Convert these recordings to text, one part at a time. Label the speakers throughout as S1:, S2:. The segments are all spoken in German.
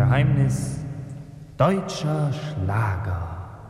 S1: Geheimnis deutscher Schlager.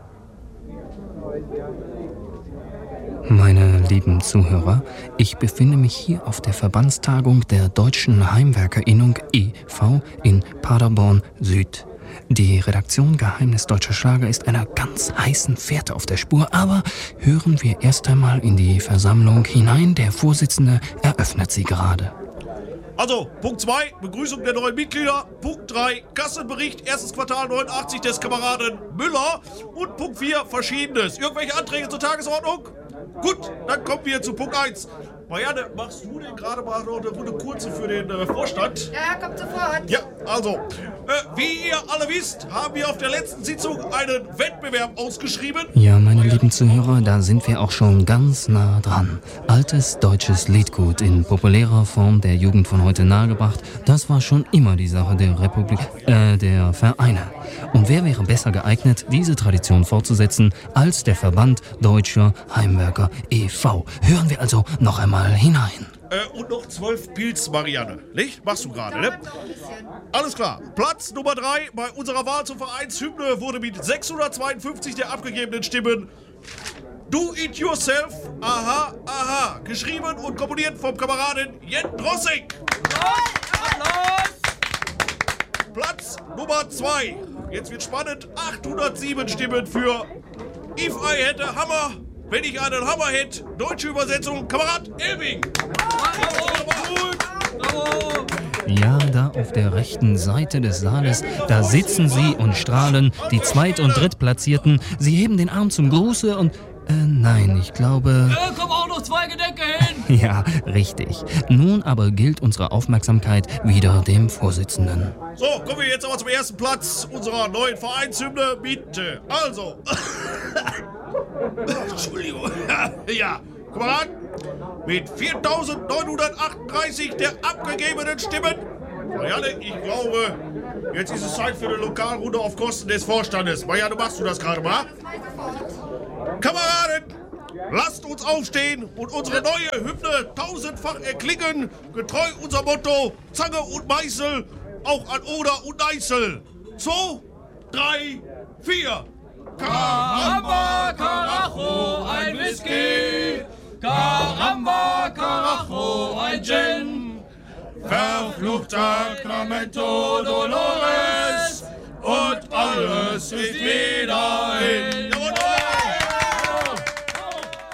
S2: Meine lieben Zuhörer, ich befinde mich hier auf der Verbandstagung der Deutschen Heimwerkerinnung e.V. in Paderborn Süd. Die Redaktion Geheimnis Deutscher Schlager ist einer ganz heißen Fährte auf der Spur, aber hören wir erst einmal in die Versammlung hinein. Der Vorsitzende eröffnet sie gerade.
S3: Also, Punkt 2, Begrüßung der neuen Mitglieder. Punkt 3, Kassenbericht, erstes Quartal 89 des Kameraden Müller. Und Punkt 4, Verschiedenes. Irgendwelche Anträge zur Tagesordnung? Gut, dann kommen wir zu Punkt 1. Marianne, machst du denn gerade mal noch eine Runde kurze für den Vorstand?
S4: Ja, kommt sofort.
S3: Ja, also, wie ihr alle wisst, haben wir auf der letzten Sitzung einen Wettbewerb ausgeschrieben.
S2: Ja, meine lieben Zuhörer, da sind wir auch schon ganz nah dran. Altes deutsches Liedgut in populärer Form der Jugend von heute nahegebracht, das war schon immer die Sache der der Vereine. Und wer wäre besser geeignet, diese Tradition fortzusetzen, als der Verband Deutscher Heimwerker e.V.? Hören wir also noch einmal hinein.
S3: Und noch 12 Pilz, Marianne. Nicht? Machst du gerade, ne? Alles klar. Platz Nummer 3 bei unserer Wahl zur Vereinshymne wurde mit 652 der abgegebenen Stimmen Do It Yourself, aha, aha, geschrieben und komponiert vom Kameraden Jens Drossig. Platz Nummer 2. Jetzt wird spannend. 807 Stimmen für If I Had a Hammer. Wenn ich einen Hammer hätte. Deutsche Übersetzung, Kamerad Elbing.
S2: Ja, da auf der rechten Seite des Saales, da sitzen sie und strahlen, die Zweit- und Drittplatzierten. Sie heben den Arm zum Gruße und... nein, ich glaube...
S5: kommen auch noch 2 Gedenke hin!
S2: Ja, richtig. Nun aber gilt unsere Aufmerksamkeit wieder dem Vorsitzenden.
S3: So, kommen wir jetzt aber zum ersten Platz unserer neuen Vereinshymne. Bitte. Also. Entschuldigung. Ja, guck mal an. Mit 4.938 der abgegebenen Stimmen. Marianne, ich glaube, jetzt ist es Zeit für eine Lokalrunde auf Kosten des Vorstandes. Marianne, machst du das gerade mal? Kameraden, lasst uns aufstehen und unsere neue Hymne tausendfach erklingen. Getreu unser Motto, Zange und Meißel, auch an Oder und Neißel. 2, 3, 4.
S5: Caramba, Carajo, ein Whisky. Caramba, Carajo, ein Gin.
S3: Verflucht Sacramento Dolores und alles ist wieder in